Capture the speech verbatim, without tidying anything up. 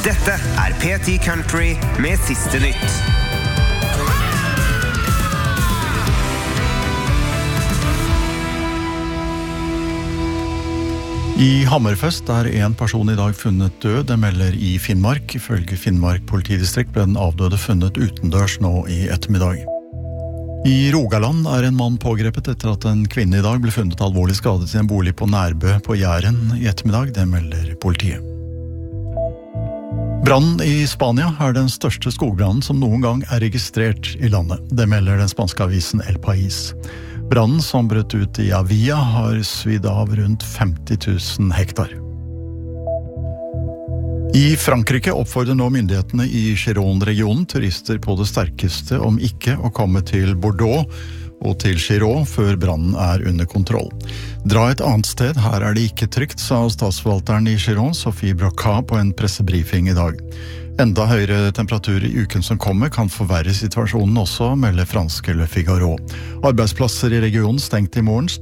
Dette er P ti Country med siste nytt. I Hammerfest er en person i dag funnet død, det melder i Finnmark. Ifølge Finnmark politidistrikt ble den avdøde funnet utendørs nå i ettermiddag. I Rogaland er en mann pågrepet etter at en kvinne i dag ble funnet alvorlig skadet i en bolig på Nærbø på Jæren i ettermiddag, det melder politiet. Brannen i Spania er den største skogbrannen som noen gang er registrert i landet. Det melder den spanske avisen El País. Brannen som brøt ut i Avia har svidd av rundt femti tusen hektar. I Frankrike oppfordrer nå myndighetene i Gironde-regionen turister på det sterkeste om ikke å komme til Bordeaux og til Giron før brannen er under kontroll. Dra et annet sted, her er det ikke trygt, sa statsforvalteren i Giron, Sophie Brocas, på en pressebrifing i dag. Enda høyere temperaturer i uken som kommer kan forverre situasjonen også, melder franske Le Figaro. Arbeidsplasser i regionen stengt i morgen.